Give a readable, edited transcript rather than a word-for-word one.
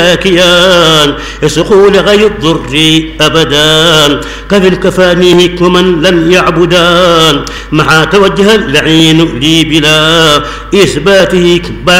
كيان يسقوا لغي الضر أبدا كفل كفانيه ومن لم يعبدان مع توجه اللعين لي بلا إثباته